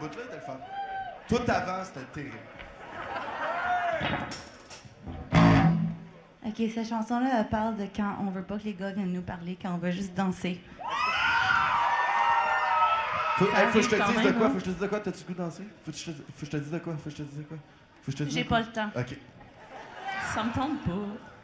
bout-là était le fun. Tout avant, c'était terrible. OK, cette chanson-là, elle parle de quand on veut pas que les gars viennent nous parler, quand on veut juste danser. Faut que je te quand dise de même, quoi? hein. Faut que je te dise de quoi? T'as-tu le goût de danser? Faut que je te dise de quoi? Faut que je te dise de quoi? Faut que je te dise J'ai de quoi? pas le temps. OK. Ça me tente pas.